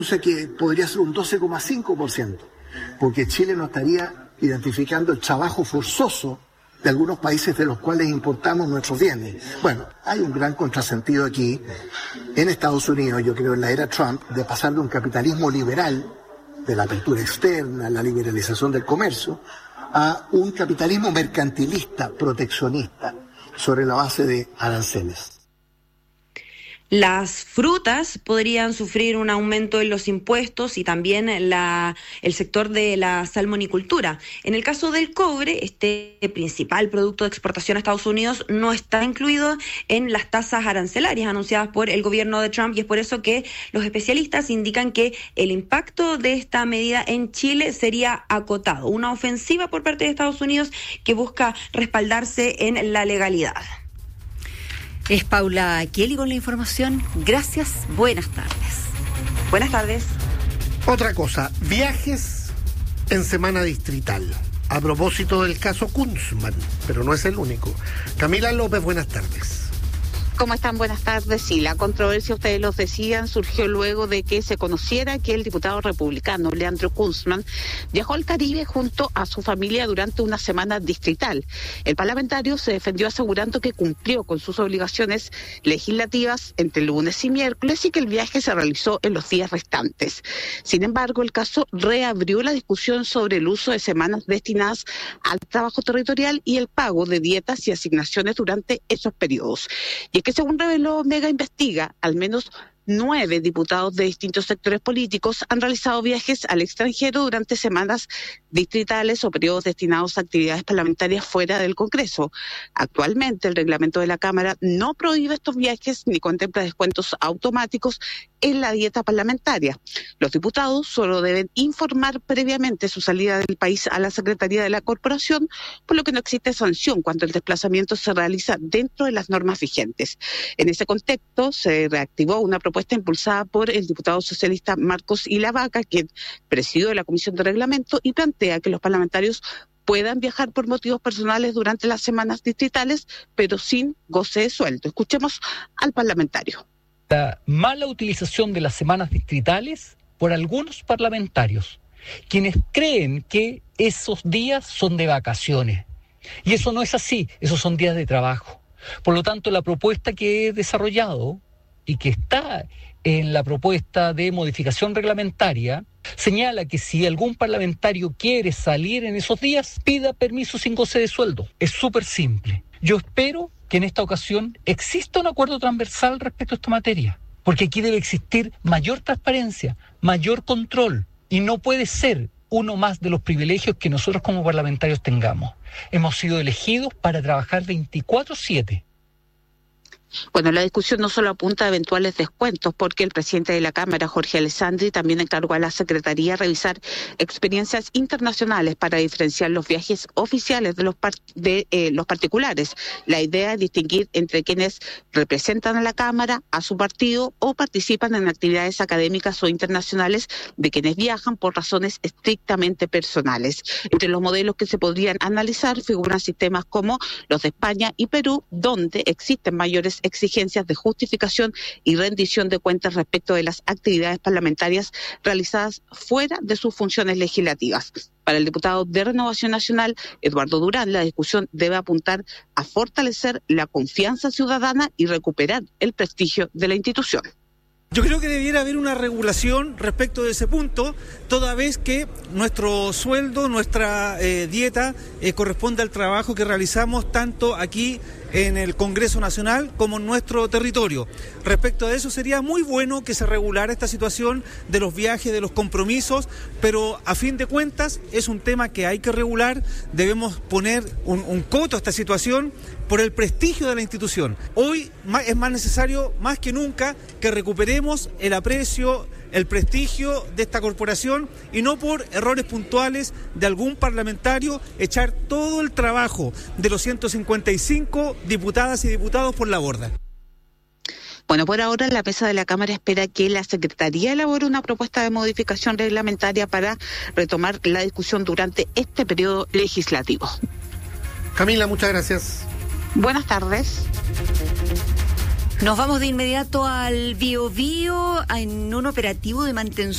que podría ser un 12,5%, porque Chile no estaría identificando el trabajo forzoso de algunos países de los cuales importamos nuestros bienes. Bueno, hay un gran contrasentido aquí en Estados Unidos, yo creo en la era Trump, de pasar de un capitalismo liberal, de la apertura externa, la liberalización del comercio, a un capitalismo mercantilista, proteccionista, sobre la base de aranceles. Las frutas podrían sufrir un aumento en los impuestos y también el sector de la salmonicultura. En el caso del cobre, este principal producto de exportación a Estados Unidos no está incluido en las tasas arancelarias anunciadas por el gobierno de Trump, y es por eso que los especialistas indican que el impacto de esta medida en Chile sería acotado, una ofensiva por parte de Estados Unidos que busca respaldarse en la legalidad. Es Paula Kelly con la información. Gracias, buenas tardes. Buenas tardes. Otra cosa, viajes en semana distrital. A propósito del caso Kunzman, pero no es el único. Camila López, buenas tardes. ¿Cómo están? Buenas tardes. Sí, la controversia, ustedes los decían, surgió luego de que se conociera que el diputado republicano Leandro Kunzman viajó al Caribe junto a su familia durante una semana distrital. El parlamentario se defendió asegurando que cumplió con sus obligaciones legislativas entre lunes y miércoles y que el viaje se realizó en los días restantes. Sin embargo, el caso reabrió la discusión sobre el uso de semanas destinadas al trabajo territorial y el pago de dietas y asignaciones durante esos periodos. Y es que según reveló Mega Investiga, al menos 9 diputados de distintos sectores políticos han realizado viajes al extranjero durante semanas distritales o periodos destinados a actividades parlamentarias fuera del Congreso. Actualmente, el reglamento de la Cámara no prohíbe estos viajes ni contempla descuentos automáticos en la dieta parlamentaria. Los diputados solo deben informar previamente su salida del país a la Secretaría de la Corporación, por lo que no existe sanción cuando el desplazamiento se realiza dentro de las normas vigentes. En ese contexto, se reactivó una propuesta impulsada por el diputado socialista Marcos Ilavaca, quien presidió la Comisión de Reglamento y plantea que los parlamentarios puedan viajar por motivos personales durante las semanas distritales, pero sin goce de sueldo. Escuchemos al parlamentario. La mala utilización de las semanas distritales por algunos parlamentarios, quienes creen que esos días son de vacaciones. Y eso no es así, esos son días de trabajo. Por lo tanto, la propuesta que he desarrollado y que está en la propuesta de modificación reglamentaria, señala que si algún parlamentario quiere salir en esos días, pida permiso sin goce de sueldo. Es súper simple. Yo espero que en esta ocasión exista un acuerdo transversal respecto a esta materia, porque aquí debe existir mayor transparencia, mayor control, y no puede ser uno más de los privilegios que nosotros como parlamentarios tengamos. Hemos sido elegidos para trabajar 24/7. Bueno, la discusión no solo apunta a eventuales descuentos, porque el presidente de la Cámara, Jorge Alessandri, también encargó a la Secretaría revisar experiencias internacionales para diferenciar los viajes oficiales de los particulares. La idea es distinguir entre quienes representan a la Cámara, a su partido o participan en actividades académicas o internacionales de quienes viajan por razones estrictamente personales. Entre los modelos que se podrían analizar figuran sistemas como los de España y Perú, donde existen mayores exigencias de justificación y rendición de cuentas respecto de las actividades parlamentarias realizadas fuera de sus funciones legislativas. Para el diputado de Renovación Nacional, Eduardo Durán, la discusión debe apuntar a fortalecer la confianza ciudadana y recuperar el prestigio de la institución. Yo creo que debiera haber una regulación respecto de ese punto, toda vez que nuestro sueldo, nuestra dieta corresponde al trabajo que realizamos tanto aquí en el Congreso Nacional como en nuestro territorio. Respecto a eso, sería muy bueno que se regulara esta situación de los viajes, de los compromisos, pero a fin de cuentas es un tema que hay que regular. Debemos poner un coto a esta situación por el prestigio de la institución. Hoy es más necesario, más que nunca, que recuperemos el aprecio, el prestigio de esta corporación y no por errores puntuales de algún parlamentario echar todo el trabajo de los 155 diputadas y diputados por la borda. Bueno, por ahora la mesa de la Cámara espera que la Secretaría elabore una propuesta de modificación reglamentaria para retomar la discusión durante este periodo legislativo. Camila, muchas gracias. Buenas tardes. Nos vamos de inmediato al Biobío en un operativo de mantención